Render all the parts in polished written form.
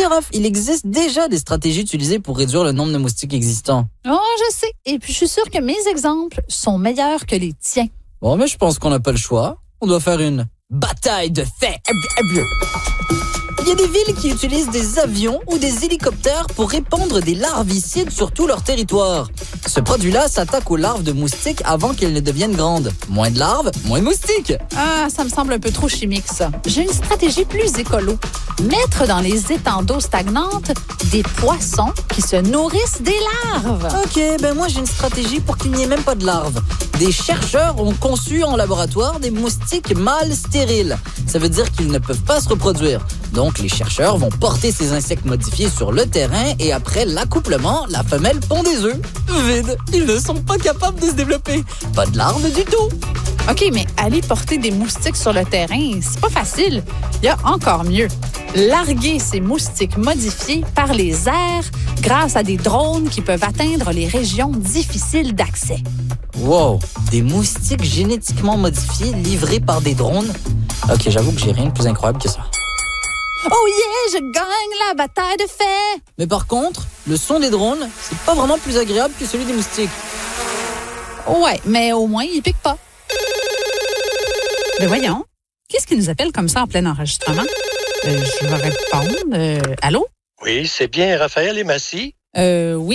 sais, Raph, il existe déjà des stratégies utilisées pour réduire le nombre de moustiques existants. Oh, je sais. Et puis, je suis sûre que mes exemples sont meilleurs que les tiens. Bon, mais je pense qu'on n'a pas le choix. On doit faire une bataille de faits. Il y a des villes qui utilisent des avions ou des hélicoptères pour répandre des larvicides sur tout leur territoire. Ce produit-là s'attaque aux larves de moustiques avant qu'elles ne deviennent grandes. Moins de larves, moins de moustiques. Ah, ça me semble un peu trop chimique, ça. J'ai une stratégie plus écolo. Mettre dans les étangs d'eau stagnante des poissons qui se nourrissent des larves. Ok, ben moi j'ai une stratégie pour qu'il n'y ait même pas de larves. Des chercheurs ont conçu en laboratoire des moustiques mâles stériles. Ça veut dire qu'ils ne peuvent pas se reproduire. Donc les chercheurs vont porter ces insectes modifiés sur le terrain et après l'accouplement, la femelle pond des œufs. Vide, ils ne sont pas capables de se développer. Pas de larves du tout. OK, mais aller porter des moustiques sur le terrain, c'est pas facile. Il y a encore mieux. Larguer ces moustiques modifiés par les airs grâce à des drones qui peuvent atteindre les régions difficiles d'accès. Wow, des moustiques génétiquement modifiés livrés par des drones? Ok, j'avoue que j'ai rien de plus incroyable que ça. Oh yeah, je gagne la bataille de faits! Mais par contre, le son des drones, c'est pas vraiment plus agréable que celui des moustiques. Ouais, mais au moins, ils piquent pas. Mais voyons, qu'est-ce qui nous appelle comme ça en plein enregistrement? Je vais répondre. Allô? Oui, c'est bien Raphaël et Massy. Oui,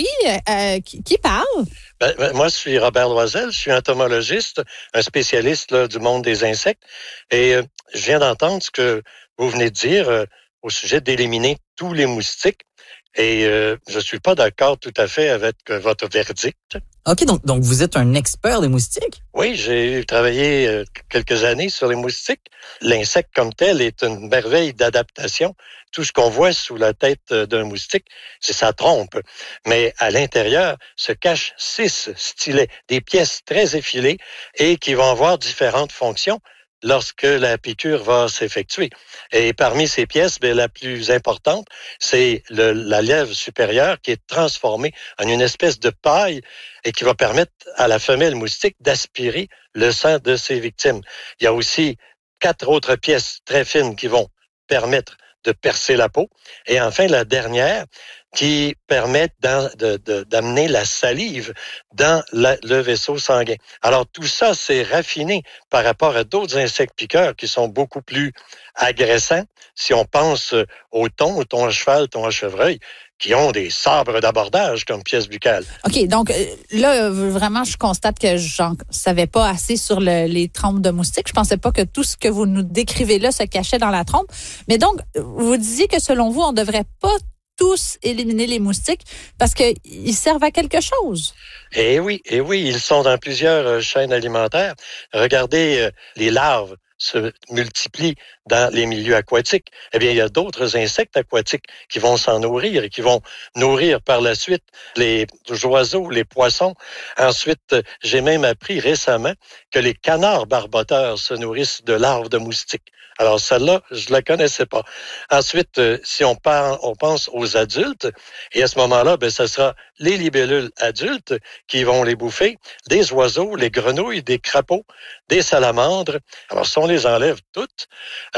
qui parle? Moi, je suis Robert Loisel, je suis entomologiste, un spécialiste là, du monde des insectes. Et je viens d'entendre ce que vous venez de dire au sujet d'éliminer tous les moustiques. Et je suis pas d'accord tout à fait avec votre verdict. OK, donc vous êtes un expert des moustiques? Oui, j'ai travaillé quelques années sur les moustiques. L'insecte comme tel est une merveille d'adaptation. Tout ce qu'on voit sous la tête d'un moustique, c'est sa trompe. Mais à l'intérieur se cachent 6 stylets, des pièces très effilées et qui vont avoir différentes fonctions lorsque la piqûre va s'effectuer. Et parmi ces pièces, la plus importante, c'est la lèvre supérieure qui est transformée en une espèce de paille et qui va permettre à la femelle moustique d'aspirer le sang de ses victimes. Il y a aussi 4 autres pièces très fines qui vont permettre de percer la peau. Et enfin, la dernière qui permet d'amener la salive dans le vaisseau sanguin. Alors, tout ça, c'est raffiné par rapport à d'autres insectes piqueurs qui sont beaucoup plus agressants. Si on pense au thon à cheval, thon à chevreuil, qui ont des sabres d'abordage comme pièce buccale. OK, donc là, vraiment, je constate que j'en savais pas assez sur les trompes de moustiques. Je pensais pas que tout ce que vous nous décrivez là se cachait dans la trompe. Mais donc, vous disiez que selon vous, on devrait pas tous éliminer les moustiques parce qu'ils servent à quelque chose. Eh oui, ils sont dans plusieurs chaînes alimentaires. Regardez les larves se multiplient dans les milieux aquatiques. Eh bien, il y a d'autres insectes aquatiques qui vont s'en nourrir et qui vont nourrir par la suite les oiseaux, les poissons. Ensuite, j'ai même appris récemment que les canards barboteurs se nourrissent de larves de moustiques. Alors, celle-là, je la connaissais pas. Ensuite, si on pense aux adultes, et à ce moment-là, ce sera les libellules adultes qui vont les bouffer, des oiseaux, les grenouilles, des crapauds, des salamandres. Alors, si on les enlève toutes,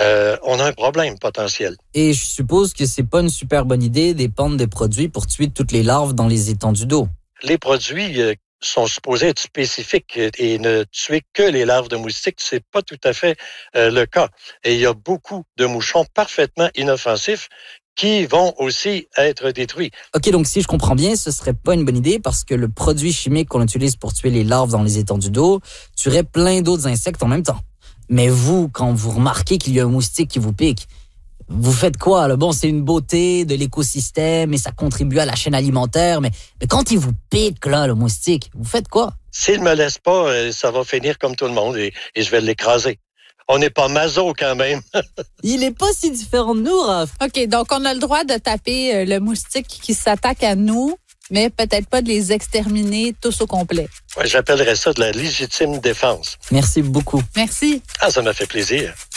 on a un problème potentiel. Et je suppose que c'est pas une super bonne idée d'épandre des produits pour tuer toutes les larves dans les étendues d'eau. Les produits sont supposés être spécifiques et ne tuer que les larves de moustiques. C'est pas tout à fait le cas. Et il y a beaucoup de mouchons parfaitement inoffensifs qui vont aussi être détruits. OK, donc si je comprends bien, ce serait pas une bonne idée parce que le produit chimique qu'on utilise pour tuer les larves dans les étendues d'eau tuerait plein d'autres insectes en même temps. Mais vous, quand vous remarquez qu'il y a un moustique qui vous pique, vous faites quoi, là? Bon, c'est une beauté de l'écosystème et ça contribue à la chaîne alimentaire, mais quand il vous pique, là, le moustique, vous faites quoi? S'il me laisse pas, ça va finir comme tout le monde et je vais l'écraser. On n'est pas maso quand même. Il est pas si différent de nous, Raph. OK, donc on a le droit de taper le moustique qui s'attaque à nous, mais peut-être pas de les exterminer tous au complet. Ouais, j'appellerais ça de la légitime défense. Merci beaucoup. Merci. Ah, ça m'a fait plaisir.